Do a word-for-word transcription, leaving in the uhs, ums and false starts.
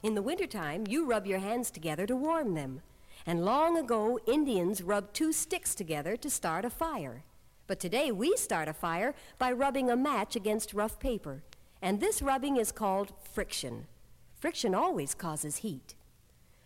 In the wintertime, you rub your hands together to warm them. And long ago, Indians rubbed two sticks together to start a fire. But today, we start a fire by rubbing a match against rough paper. And this rubbing is called friction. Friction always causes heat.